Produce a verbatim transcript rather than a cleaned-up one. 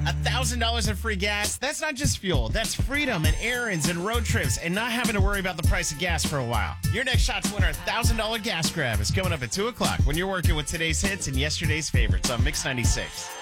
one thousand dollars in free gas, that's not just fuel. That's freedom and errands and road trips and not having to worry about the price of gas for a while. Your next shot to win our one thousand dollars gas grab is coming up at two o'clock when you're working with today's hits and yesterday's favorites on Mix ninety-six.